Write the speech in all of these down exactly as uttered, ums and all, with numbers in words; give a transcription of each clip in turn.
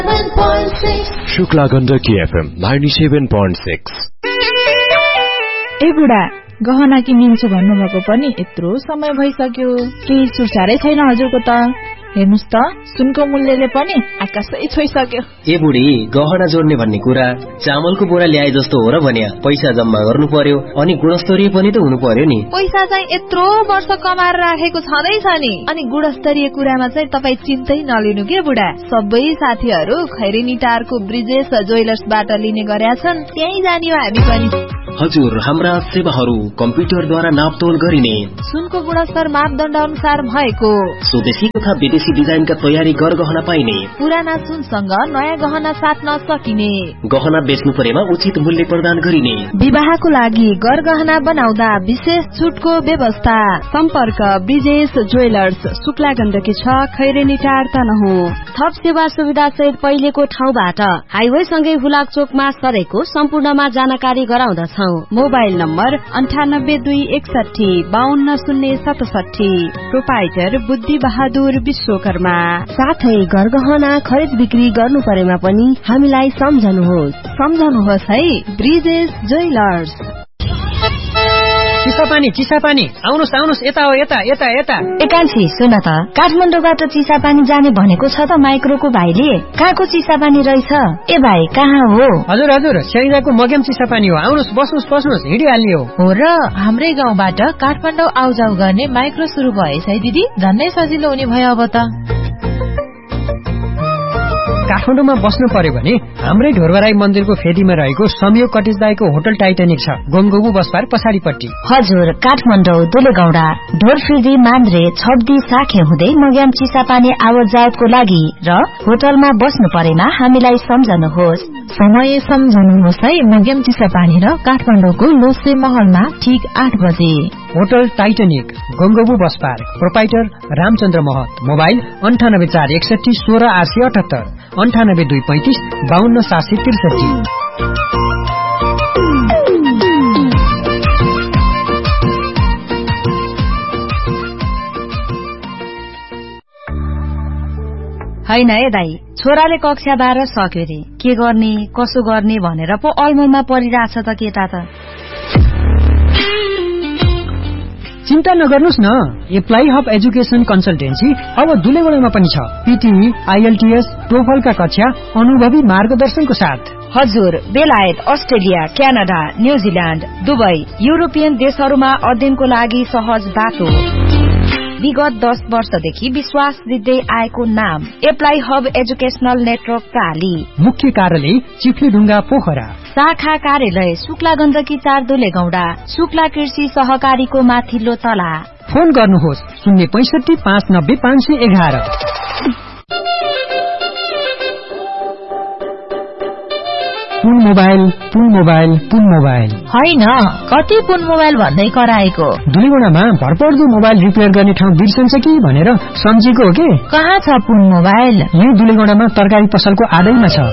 Shukla Gandaki FM ninety-seven point six। ए बुढा गहना किनिन्छु भन्नुभएको पनि यत्रो समय भइसक्यो, केही सुरसारै छैन हजुरको त। हेर्नुस् त, सुनको मूल्यले पनि आकाशै छोइसक्यो। ए बुढी, गहना जोड्ने भन्ने कुरा चामलको बोरा ल्याए जस्तो हो र भन्या। पैसा जम्मा गर्नु पर्यो अनि गुणस्तरीय पनि त हुनु पर्यो नि। पैसा चाहिँ यत्रो वर्ष कमाएर राखेको छँदैछ नि, अनि गुणस्तरीय कुरामा चाहिँ तपाई चिन्तै नलिनु के बुढा। सबै साथीहरू खैरेनी टारको ब्रिजेश ज्वेलर्सबाट लिने गरेका छन्, त्यही जाने हो हामी पनि। हजुर, हाम्रा सेवाहरू कम्प्युटरद्वारा नापतोल गरिने, सुनको गुणस्तर मापदण्ड अनुसार भएको, स्वदेशी तथा विदेशी डिजाइनका तयारी गरगहना पाइने, पुराना सुनसँग नयाँ गहना साट्न सकिने, गहना बेच्नु परेमा उचित मूल्य प्रदान गरिने, विवाहको लागि गरगहना बनाउँदा विशेष छुटको व्यवस्था। सम्पर्क ब्रिजेश ज्वेलर्स, शुक्ला गण्डकी छ, खैरेनी टार तनहुँ। थप सेवा सुविधा सहित पहिलेको ठाउँबाट हाइवे सँगै हुलाक चोकमा सरेको सम्पूर्णमा जानकारी गराउँदछ। मोबाइल नम्बर अन्ठानब्बे दुई एकसठी बाहन्न शून्य सतसठी। प्रोपाइटर बुद्धि बहादुर विश्वकर्मा। साथै गरगहना खरिद बिक्री गर्नु परेमा पनि हामीलाई सम्झनुहोस् सम्झनुहोस् है, ब्रिजेश ज्वेलर्स। चिसापानी चिसापानी आउनुहोस् आउनुहोस्, यता हो यता यता यता। एकान्छी सुन त, काठमाडौँबाट चिसापानी जाने भनेको छ त माइक्रोको भाइले। कहाँको चिसापानी रहेछ? ए भाइ कहाँ हो? हजुर हजुर, स्याइदाको मगेम चिसापानी हो। आउनुहोस्, बस्नुहोस् बस्नुहोस्, हिँडिहाल्ने हो। हो र, हाम्रै गाउँबाट काठमाडौँ आउजाउ गर्ने माइक्रो सुरु भएछ है दिदी, झन्नै सजिलो हुने भयो अब त। काठमाडौँमा बस्नु पर्यो भने हाम्रै ढोरबराई मन्दिरको फेदीमा रहेको संयोग कटेज दाईको होटल टाइटानिक छ, गोमगोबु बसपार पछाडिपट्टि। हजुर, काठमाडौँ दुलेगौडा ढोरफिर्दी मान्द्रे छब्दी साखे हुँदै मग्याम चिसापानी आवत जावतको लागि र होटलमा बस्नु परेमा हामीलाई सम्झनुहोस्। समय सम्झनुहोस् है, मग्याम चिसापानी र काठमाडौँको लोसे महलमा ठीक आठ बजे। होटल टाइटानिक, गोमगोबु बसपार, प्रोपाइटर रामचन्द्र महत। मोबाइल अन्ठानब्बे चार एकसठी सोह्र आठ सय अठहत्तर, अन्ठानब्बे दुई पैंतिस बाहन्न सात सय त्रिसठी। हैन ए दाई, छोराले कक्षा बाह्र सक्यो रे, के गर्ने कसो गर्ने भनेर पो अलमलमा परिरहेछ त केटा त। चिन्ता नगर्नुस् न, एप्लाई हब एजुकेशन कन्सल्टेन्सी अब दुलेगौडामा पनि छ। पीटीई, आईएलटीएस, टोफलका कक्षा अनुभवी मार्गदर्शनको साथ। हजुर, बेलायत, Australia, Canada, New Zealand, Dubai, European देशहरूमा अध्ययनको लागि सहज बाटो। विगत दस वर्षदेखि विश्वास दिँदै आएको नाम एप्लाई हब एजुकेशनल नेटवर्क प्राली। मुख्य कार्यालय चिफ्लेढुङ्गा पोखरा। शाखा कार्यालय शुक्ला गण्डकी चार दुलेगौडा, शुक्ला कृषि सहकारीको माथिल्लो तला। फोन गर्नुहोस् शून्य पैंसठी पाँच नब्बे पाँच सय एघार। पुन मोबाइल पुन मोबाइल पुन मोबाइल होइन, कति पुन मोबाइल भन्दै कराएको। दुलेगौडामा भरपर्दो मोबाइल रिपेयर गर्ने ठाउँ बिर्सन्छ कि भनेर सम्झेको हो के। कहाँ छ पुन मोबाइल? यही दुलेगौडामा तरकारी पसलको आडैमा छ।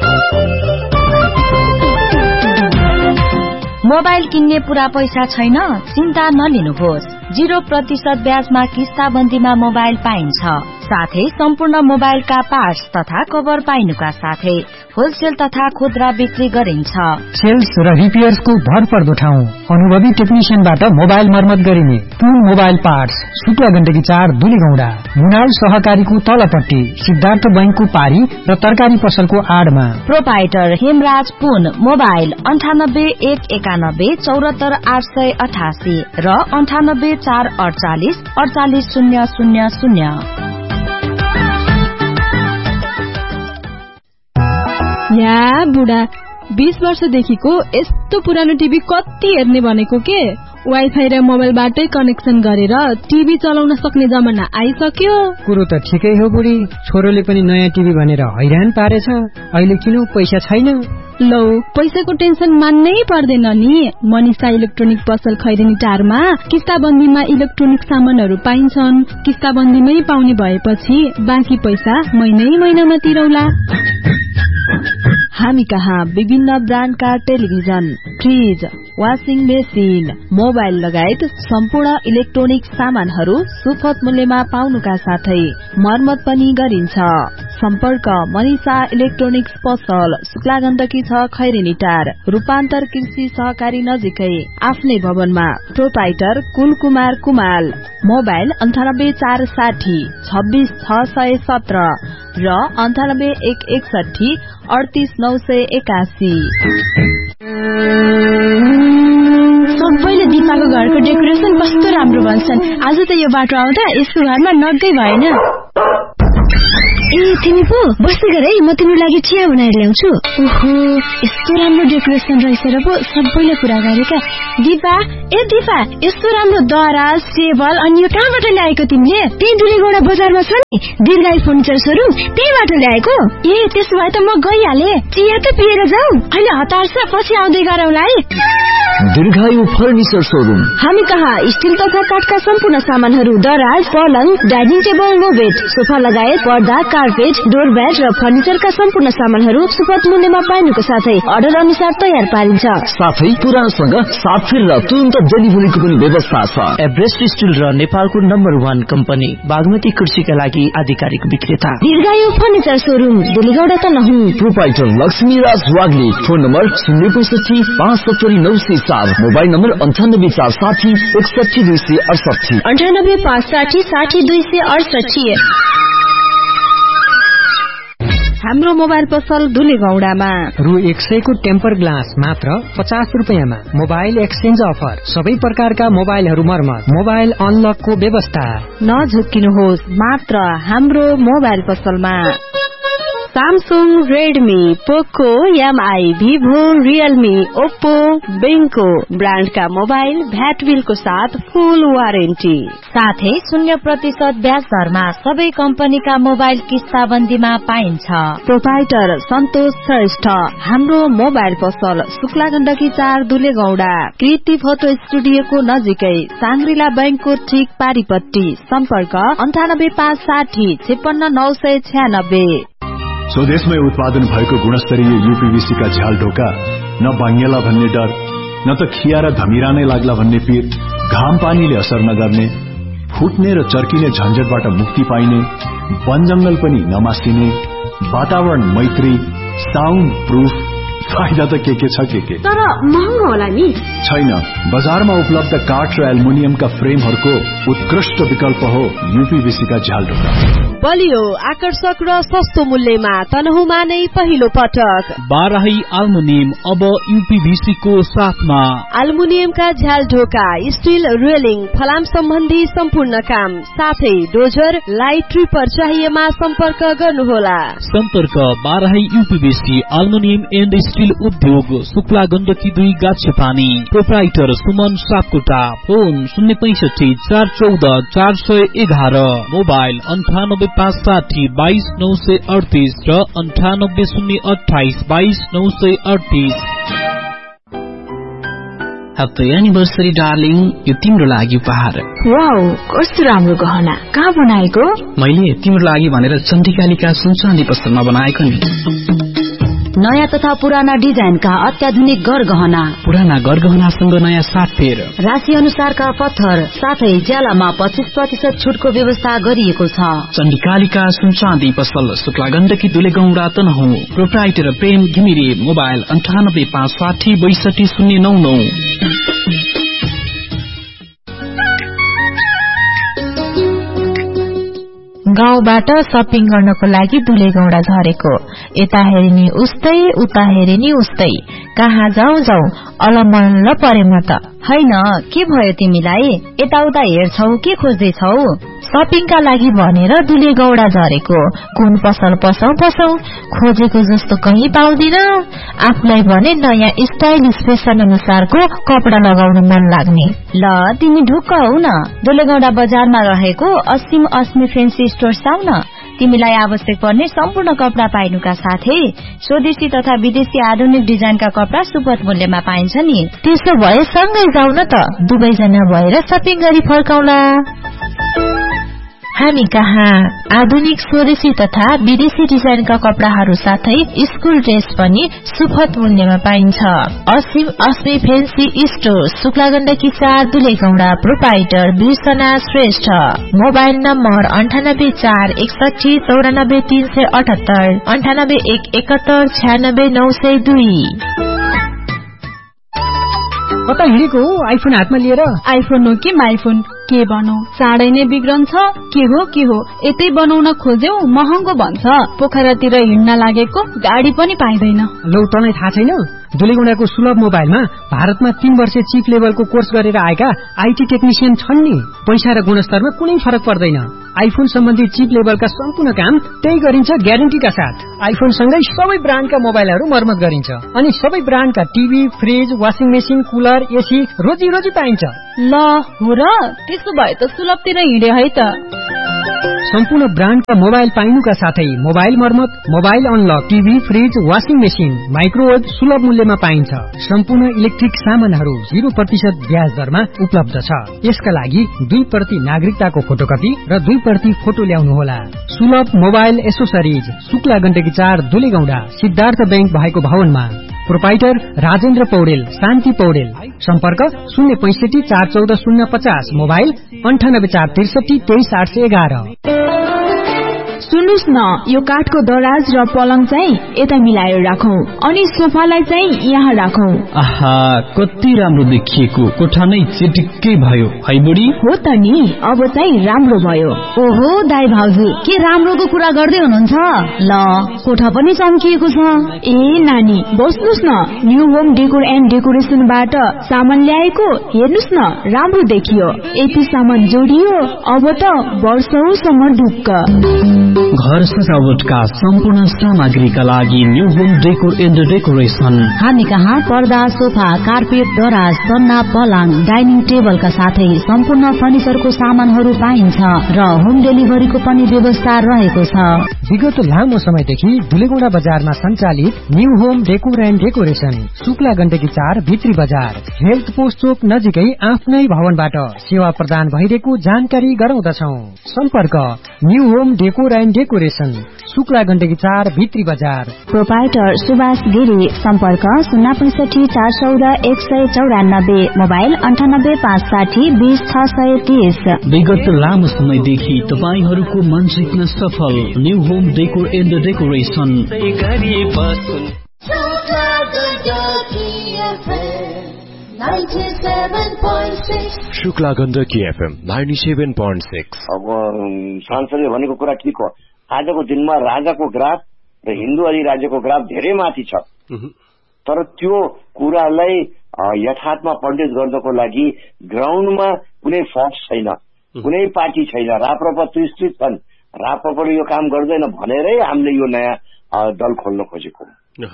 मोबाइल किन्ने पुरा पैसा छैन? चिन्ता नलिनुहोस्, जीरो प्रतिशत ब्याजमा किस्ताबन्दीमा मोबाइल पाइन्छ। साथै सम्पूर्ण मोबाइलका पार्ट्स तथा कभर पाइनुका साथै होलसेल तथा खुद्रा बिक्री गरिन्छ। सेल्स र रिपेयर्सको भरपर्दो ठाउँ, अनुभवी टेक्निशियनबाट मोबाइल मर्मत गरिने। पुन मोबाइल पार्ट्स, शुक्ला गण्डकी चार दुलेगौडा, मुनाल सहकारीको तलपट्टि, सिद्धार्थ बैंकको पारी र तरकारी पसलको आडमा। प्रोपाइटर हेमराज पुन मोबाइल अन्ठानब्बे एक एकानब्बे चौरात्तर आठ सय अठासी र अन्ठानब्बे चार अडचालिस अडचालिस शून्य शून्य शून्य। या बुढा, बीस वर्षदेखिको यस्तो पुरानो टिभी कति हेर्ने भनेको के। वाइफाई र मोबाइलबाटै कनेक्सन गरेर टिभी चलाउन सक्ने जमाना आइसक्यो। कुरो त ठिकै हो बुढी, छोरोले पनि नयाँ टिभी भनेर हैरान पारेछ। अहिले किन पैसा छैन? लौ, पैसाको टेन्सन मान्नै पर्दैन नि। मनिषा इलेक्ट्रोनिक पसल खैरेनी टारमा किस्ताबन्दीमा इलेक्ट्रोनिक सामानहरू पाइन्छन्। किस्ताबन्दीमै पाउने भएपछि बाँकी पैसा महिनै महिनामा तिरौला। हामी कहाँ विभिन्न ब्रान्डका television, fridge, washing machine, mobile लगायत सम्पूर्ण इलेक्ट्रोनिक सामानहरू सुपथ मूल्यमा पाउनुका साथै मर्मत पनि गरिन्छ। सम्पर्क मनिषा इलेक्ट्रोनिक्स पसल, शुक्ला गण्डकी छ खैरेनी टार, रूपान्तर कृषि सहकारी नजिकै, आफ्नै भवनमा। प्रोपाइटर कुलकुमार कुमाल। मोबाइल अन्ठानब्बे चार साठी छब्बीस छ सय सत्र र अन्ठानब्बे एक एकसठी अडतीस नौ सय एकासी। सबैले दिपाको घरको डेकोरेसन कस्तो राम्रो भन्छन्। आज त यो बाटो आउँदा यसको घरमा नगै भएन। ए तिमी पो बस्दै गर है, म तिम्रो लागि चिया बनाएर ल्याउँछु। ओहो यस्तो राम्रो डेकोरेसन रहेछ र पो सबैले कुरा गरेका। दिपा ए दिपा यस्तो राम्रो दराज टेबल अनि यो कहाँबाट ल्याएको तिमीले? त्यही दुलेगौडा बजारमा छ नि दीर्घायु फर्निचर सोरुम, त्यहीबाट ल्याएको। ए त्यसो भए त म गइहाले। चिया त पिएर जाऊ, अहिले हतार छ, पछि आउँदै गरौँला है। दीर्घायु फर्निचर सोरुम। हामी कहाँ स्टिल तथा काठका सम्पूर्ण सामानहरू, दराज, पलङ, dining table, no bed, sofa लगायत पर्दा, कार्पेट, डोरब्याट र फर्निचरका सम्पूर्ण सामानहरू सुपथ मूल्यमा पाइनुको साथै अर्डर अनुसार तयार पारिन्छ। साथै पुरानसँग साफेर र तुरन्त डेलिभरीको पनि व्यवस्था छ। एभरेस्ट स्टिल र नेपालको नम्बर वान कम्पनी बागमती कृषिका लागि आधिकारिक विक्रेता दीर्घायु फर्निचर सोरुम, दुलेगौडा त नहुँ। प्रोपाइटर लक्ष्मीराज वाग्ली। फोन नम्बर शून्य पैसठी पाँच सत्तरी नौ सय चार, मोबाइल नम्बर अन्ठानब्बे चार साठी एकसठी दुई सय अडसठी अन्ठानब्बे पाँच साठी साठी दुई सय अडसठी। हाम्रो मोबाइल पसल दुलेगौडामा रु एक सयको टेम्पर ग्लास मात्र पचास रुपियाँमा। मोबाइल एक्सचेन्ज अफर, सबै प्रकारका मोबाइलहरू मर्मत, मोबाइल अनलकको व्यवस्था। नझुक्किनुहोस्, मात्र हाम्रो मोबाइल पसलमा। सामसुङ, रेडमी, पोको, एमआई, भिभो, रियलमी, ओप्पो, बेंको ब्रान्डका मोबाइल भ्याट बिलको साथ फुल वारेन्टी, साथै शून्य प्रतिशत ब्याज दरमा सबै कम्पनीका मोबाइल किस्ताबन्दीमा पाइन्छ। प्रोपाइटर सन्तोष श्रेष्ठ। हाम्रो मोबाइल पसल शुक्ला गण्डकी चार दुलेगौडा, कृति फोटो स्टुडियोको नजिकै, साङ्ग्रिला बैंकको ठीक पारिपट्टि। सम्पर्क अन्ठानब्बे पाँच साठी छप्पन्न नौ सय छ्यानब्बे। स्वदेशमै उत्पादन भएको गुणस्तरीय यूपीवीसी का झ्याल ढोका, न भाङ्गेला भन्ने डर, न त खिया र धमिरा नै लाग्ला भन्ने पीर, घाम पानीले असर नगर्ने, फुट्ने र चर्किने झन्झटबाट मुक्ति पाइने, वन जंगल पनि नमासिने, वातावरण मैत्री, साउन्ड प्रूफ, फाइदा त के के छ के के, तर महँगो होला नि? छैन, बजारमा उपलब्ध काठ र एल्युमिनियमका फ्रेमहरूको उत्कृष्ट विकल्प हो यूपीवीसी का झ्याल ढोका। बलियो, आकर्षक र सस्तो मूल्यमा तनहुमा नै पहिलो पटक बाराही एल्युमिनियम अब यूपीवीसी को साथमा। एल्युमिनियमका झ्याल ढोका, स्टील रेलिङ, फलाम सम्बन्धी सम्पूर्ण काम, साथै डोजर, लाइट ट्रिपर चाहिएमा सम्पर्क गर्नुहोला। सम्पर्क Barahi UPVC aluminium and steel उद्योग, शुक्ला गण्डकी दुई गाछेपानी। प्रोप्राइटर सुमन सापकोटा। फोन शून्य पैसठी चार चौध चार सय एघार, मोबाइल अन्ठानब्बे पाँच साठी बाइस नौ सय अडतीस र अन्ठानब्बे शून्य अठाइस बाइस नौ सय अडतीस। ह्याप्पी एनिभर्सरी डार्लिङ, यो तिम्रो लागि उपहार। वाउ, कस्तो राम्रो गहना, कहाँ बनाएको? मैले तिम्रो लागि भनेर चण्डिकालिका सुनचाँदी पसलमा बनाएको नि। नयाँ तथा पुराना डिजाइनका अत्याधुनिक गरगहना, पुराना गरगहनासँग नयाँ साथफेर, राशि अनुसारका पत्थर, साथै ज्यालामा पच्चीस प्रतिशत छुटको व्यवस्था गरिएको छ। चण्डिकालिका सुनचाँदी पसल, शुक्ला गण्डकी दुलेगौडा तनहुँ। प्रोप्राइटर प्रेम घिमिरे। मोबाइल अन्ठानब्बे पाँच साठी बैसठी शून्य नौ नौ। गाउँबाट सपिङ गर्नको लागि दुलेगौडा झरेको, यता हेरिनी उस्तै उता हेरिनी उस्तै, कहाँ जाउँ जाउँ अलमल्ल परे म त। हैन, के भयो तिमीलाई? यताउता हेर्छौ के खोज्दैछौ? सपिङका लागि भनेर दुलेगौडा झरेको, कुन पसल पसौ पसौ, खोजेको जस्तो कहीँ पाउँदिन। आफूलाई भने नयाँ स्टाइलिश फेसन अनुसारको कपडा लगाउन मन लाग्ने। ल तिमी ढुक्क हौ न, दुलेगौडा बजारमा रहेको असीम अस्मी फेन्सी स्टोर आउ न। तिमीलाई आवश्यक पर्ने सम्पूर्ण कपडा पाइनुका साथै स्वदेशी तथा विदेशी आधुनिक डिजाइनका कपडा सुपथ मूल्यमा पाइन्छ नि। त्यसो भए सँगै जाउँ न त, दुवैजना भएर सपिङ गरी फर्काउला। हामी कहाँ आधुनिक स्वदेशी तथा विदेशी डिजाइनका कपडाहरू साथै स्कुल ड्रेस पनि सुपथ मूल्यमा पाइन्छ। असीम अस्मी फेन्सी स्टोर शुक्ला गण्डकी चार दुलेगौडा प्रोपाइटर बिर्सना श्रेष्ठ। मोबाइल नम्बर अन्ठानब्बे चार एकसठी चौरानब्बे तीन सय अठहत्तर अन्ठानब्बे एक एकहत्तर छ्यानब्बे नौ सय दुई। कता हिँडेको आइफोन हातमा लिएर? आइफोन हो कि माइफोन के बनाऊ, चाँडै नै बिग्रन्छ। के हो के हो यतै बनाउन खोज्यौ महँगो भन्छ। पोखरातिर हिँड्न लागेको गाडी पनि पाइँदैन। लौ तँलाई थाहा छैन? दुलेगौडाको सुलभ मोबाइलमा भारतमा तीन वर्ष चिप लेभलको कोर्स गरेर आएका आइटी टेक्निशियन छन् नि। पैसा र गुणस्तरमा कुनै फरक पर्दैन। आइफोन सम्बन्धी चिप लेभलका सम्पूर्ण काम त्यही गरिन्छ ग्यारेन्टीका साथ। आइफोन सँगै सबै ब्रान्डका मोबाइलहरू मर्मत गरिन्छ अनि सबै ब्रान्डका TV, fridge, washing machine, cooler, AC रोजी रोजी पाइन्छ। ल हो र, त्यसो भए त सुलभतिर हिँडे है त। सम्पूर्ण ब्रान्डका मोबाइल पाइनुका साथै मोबाइल मर्मत, mobile unlock, TV, fridge, washing machine, microwave सुलभ मूल्यमा पाइन्छ। सम्पूर्ण इलेक्ट्रिक सामानहरू जीरो प्रतिशत ब्याज दरमा उपलब्ध छ। यसका लागि दुई प्रति नागरिकताको फोटोकपी र दुई प्रति फोटो ल्याउनुहोला। सुलभ मोबाइल एसोसरिज शुक्ला गण्डकी चार दुलेगौडा सिद्धार्थ बैंक भएको भवनमा। प्रोपाइटर राजेन्द्र पौडेल, शान्ति पौडेल। सम्पर्क शून्य पैंसठी चार चौध शून्य पचास। मोबाइल अन्ठानब्बे चार त्रिसठी तेइस आठ सय एघार। सुन्नुस् न, यो काठको दराज र पलङ चाहिँ यता मिलाएर राखौं अनि सोफालाई चाहिँ यहाँ राखौं। आहा, कति राम्रो देखिएको कोठा नै चिटिक्कै भयो है बुढी। हो त नि, अब चाहिँ राम्रो भयो। ओहो दाइ भाउजू, के राम्रोको कुरा गर्दै हुनुहुन्छ? ल कोठा पनि चम्किएको छ। ए नानी बस्नुस् न, न्यू होम डेकोर एन्ड डेकोरेसनबाट सामान ल्याएको हेर्नुस् न, राम्रो देखियो। यति सामान जोडियो, अब त वर्षौसम्म ढुक्क। घर सजावटका सम्पूर्ण सामग्रीका लागि new home decor and decoration. हामी कहाँ पर्दा, सोफा, कार्पेट, दराज, सन्ना, पलङ, डाइनिङ टेबलका साथै सम्पूर्ण फर्निचरको सामानहरू पाइन्छ र होम डेलिभरीको पनि व्यवस्था रहेको छ। विगत लामो समयदेखि दुलेगौडा बजारमा सञ्चालित new home decor and decoration Shukla Gandaki चार भित्री बजार हेल्थ पोस्ट चोक नजिकै आफ्नै भवनबाट सेवा प्रदान भइरहेको जानकारी गराउँदछौ। सम्पर्क new home decor and decoration Shukla Gandaki चार भित्री बजार। प्रोपाइटर सुभाष गिरी। सम्पर्क शून्य पैंसठी चार चौध एक सय चौरानब्बे। मोबाइल अन्ठानब्बे पाँच साठी बीस छ सय तीस। विगत लामो समयदेखि तपाईहरूको मन जित्न सफल new home decor and decoration. Shukla Gandaki FM ninety seven point six. अब सांसदले भनेको कुरा ठिक हो। आजको दिनमा राजाको ग्राफ र हिन्दू अधिराज्यको ग्राफ धेरै माथि छ, तर त्यो कुरालाई यथार्थमा प्रदेश गर्नको लागि ग्राउन्डमा कुनै फोर्स छैन, कुनै पार्टी छैन। राप्रपा त्रिस्तृत छन्, राप्रपाले यो काम गर्दैन भनेरै हामीले यो नयाँ दल खोल्न खोजेको।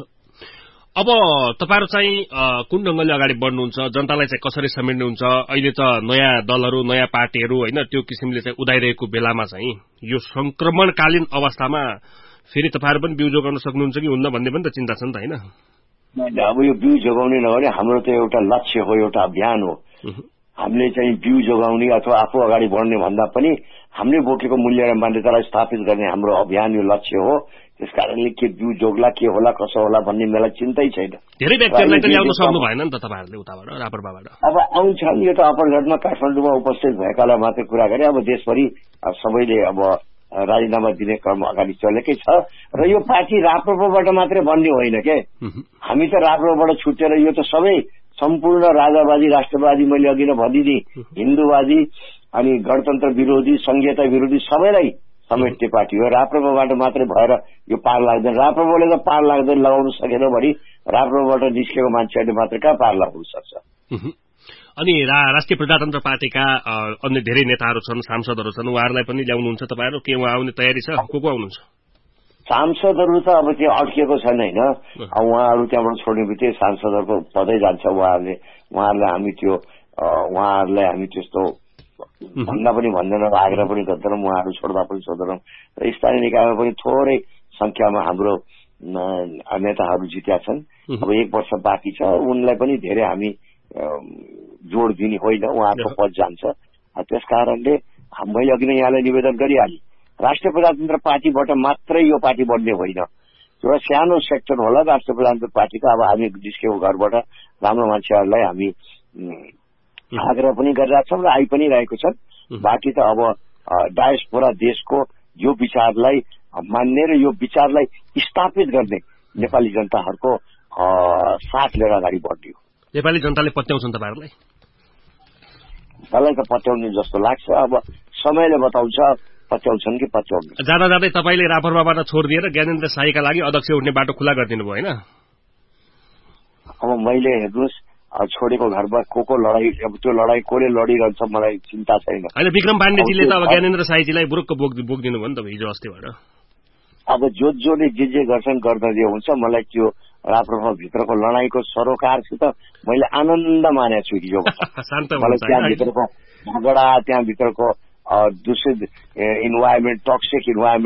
अब तपाईहरु चाहिँ कुन ढंगले अगाडि बढ्नुहुन्छ, जनतालाई चाहिँ कसरी समेट्नुहुन्छ? अहिले त नयाँ दलहरू, नयाँ पार्टीहरू हैन त्यो किसिमले चाहिँ उदाइरहेको बेलामा चाहिँ यो संक्रमणकालीन अवस्थामा फेरि तपाईहरु पनि बिउ जोगाउन सक्नुहुन्छ कि हुन्न भन्ने पनि त चिन्ता छ नि त हैन? अब यो बिउ जोगाउने नभने हाम्रो त एउटा लक्ष्य हो, एउटा अभियान हो। हामीले चाहिँ बिउ जोगाउने अथवा आफू अगाडि बढ्ने भन्दा पनि हामीले बोकेको मूल्य र मान्यतालाई स्थापित गर्ने हाम्रो अभियान यो लक्ष्य हो। त्यसकारणले के बिउ जोग्ला, के होला, कसो होला भन्ने मलाई चिन्तै छैन। धेरै व्यक्तिहरुलाई त ल्याउन सक्नु भएन नि त तपाईहरुले उताबाट रापरपाबाट। अब आउँछन्, यो त अपरघटमा काठमाडौँमा उपस्थित भएकालाई मात्रै कुरा गरे। अब देशभरि सबैले अब राजीनामा दिने क्रम अगाडि चलेकै छ र यो पार्टी राप्रपाबाट मात्रै बन्ने होइन के। हामी त राप्रपाबाट छुटेर यो त सबै सम्पूर्ण राजावादी, राष्ट्रवादी, मैले अघि नै भनिदिएँ, हिन्दूवादी अनि गणतन्त्र विरोधी, संघीयता विरोधी सबैलाई समेट्ने पार्टी हो। राप्रपाबाट मात्रै भएर यो पार लाग्दैन। राप्रपाले त पार लाग्दैन, लगाउन सकेन भने राप्रपाबाट निस्केको मान्छेहरूले मात्रै कहाँ पार लगाउन सक्छ। अनि राष्ट्रिय प्रजातन्त्र पार्टीका अन्य धेरै नेताहरू छन्, सांसदहरू छन्, उहाँहरूलाई पनि ल्याउनुहुन्छ तपाईहरु? के उहाँ आउने तयारी छ? को को आउनुहुन्छ? सांसदहरू त अब त्यो अड्किएको छन् हैन। उहाँहरू त्यहाँबाट छोड्ने बित्तिकै सांसदहरूको पदै जान्छ। उहाँहरूले उहाँहरूलाई हामी त्यो उहाँहरूलाई हामी त्यस्तो भन्दा पनि भन्दैनौँ, आग्रह पनि गर्दैनौँ, उहाँहरू छोड्दा पनि छोड्दैनौँ। र स्थानीय निकायमा पनि थोरै संख्यामा हाम्रो नेताहरू जित्या छन्। अब एक वर्ष बाँकी छ, उनलाई पनि धेरै हामी जोड़ दिने होइन, उहाँको पद जान्छ। त्यस कारणले मैले अघि नै यहाँलाई निवेदन गरिहालेँ, राष्ट्रिय प्रजातन्त्र पार्टीबाट मात्रै यो पार्टी बढ्ने होइन, एउटा सानो सेक्टर होला राष्ट्रिय प्रजातन्त्र पार्टीको। अब हामी निस्केको घरबाट राम्रो मान्छेहरूलाई हामी आग्रह पनि गरिरहेको छौँ र आइ पनि रहेको छन्। बाँकी त अब डायस्पोरा देशको यो विचारलाई मान्ने र यो विचारलाई स्थापित गर्ने नेपाली जनताहरूको साथ लिएर अगाडि बढ्ने हो। नेपाली जनताले पत्याउँछन् तपाईँहरूलाई? मलाई त पत्याउने जस्तो लाग्छ। अब समयले बताउँछ पत्याउँछन् कि पत्याउनु। जाँदा जाँदै तपाईँले रापरपाबाट छोडिदिएर ज्ञानेन्द्र शाहीका लागि अध्यक्ष उठ्ने बाटो खुला गरिदिनु भयो होइन? अब मैले हेर्नुहोस् छोडेको घरमा को को लडाई, अब त्यो लडाई कसले लडिरहन्छ मलाई चिन्ता छैन। होइन, विक्रम पाण्डेजीले त अब ज्ञानेन्द्र शाहीजीलाई बुरुक्क बोकिदिनु भयो नि त हिजो अस्तिबाट। अब जो जोले जे जे गर्छन् गर्न जे हुन्छ। मलाई त्यो राप्रपा भित्रको लडाईँको सरोकारसित मैले आनन्द मानेको छु हिजो। मलाई त्यहाँभित्रको झगडा, त्यहाँभित्रको दूषित इन्भाइरोमेन्ट, टक्सिक इन्भाइरोमेन्ट